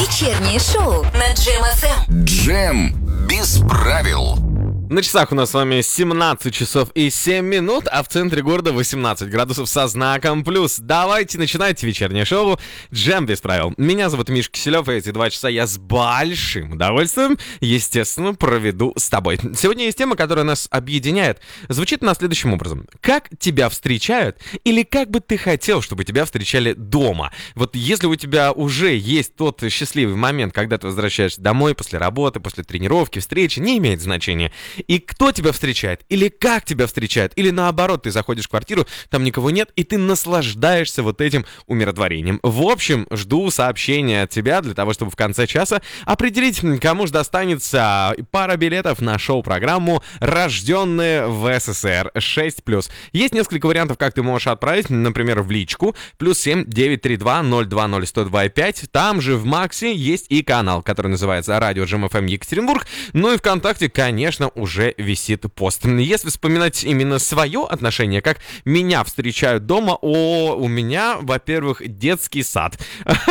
Вечернее шоу на Джем ФМ. Джем без правил. На часах у нас с вами 17 часов и 7 минут, а в центре города 18 градусов со знаком плюс. Давайте начинайте вечернее шоу «Джем без правил». Меня зовут Миша Киселев, и эти 2 часа я с большим удовольствием, естественно, проведу с тобой. Сегодня есть тема, которая нас объединяет. Звучит она следующим образом. Как тебя встречают или как бы ты хотел, чтобы тебя встречали дома? Вот если у тебя уже есть тот счастливый момент, когда ты возвращаешься домой после работы, после тренировки, встречи, не имеет значения. И кто тебя встречает, или как тебя встречают, или наоборот, ты заходишь в квартиру, там никого нет, и ты наслаждаешься вот этим умиротворением. В общем, жду сообщения от тебя для того, чтобы в конце часа определить, кому же достанется пара билетов на шоу-программу «Рожденные в СССР 6+». Есть несколько вариантов, как ты можешь отправить, например, в личку, +7 932 020 102,5. Там же в Максе есть и канал, который называется «Радио Джем ФМ Екатеринбург». Ну и ВКонтакте, конечно, уже висит пост. Если вспоминать именно свое отношение, как меня встречают дома, у меня, во-первых, детский сад.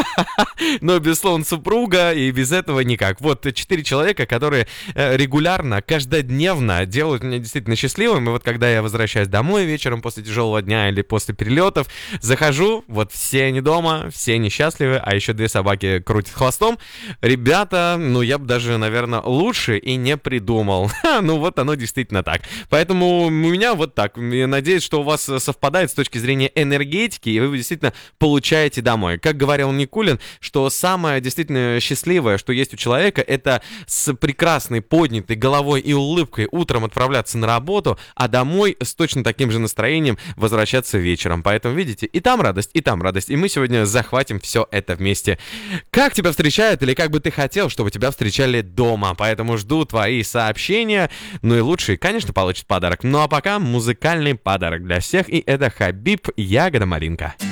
Но, безусловно, супруга, и без этого никак. Вот 4 человека, которые регулярно, каждодневно делают меня действительно счастливым. И вот когда я возвращаюсь домой вечером после тяжелого дня или после перелетов, захожу, вот все они дома, все они счастливы, а еще 2 собаки крутят хвостом. Ребята, я бы даже, наверное, лучше и не придумал. Вот оно действительно так. Поэтому у меня вот так. Я надеюсь, что у вас совпадает с точки зрения энергетики, и вы действительно получаете домой. Как говорил Никулин, что самое действительно счастливое, что есть у человека, это с прекрасной поднятой головой и улыбкой утром отправляться на работу, а домой с точно таким же настроением возвращаться вечером. Поэтому, видите, и там радость, и там радость. И мы сегодня захватим все это вместе. Как тебя встречают или как бы ты хотел, чтобы тебя встречали дома? Поэтому жду твои сообщения. Ну и лучший, конечно, получит подарок. Ну а пока музыкальный подарок для всех. И это Хабиб «Ягода малинка».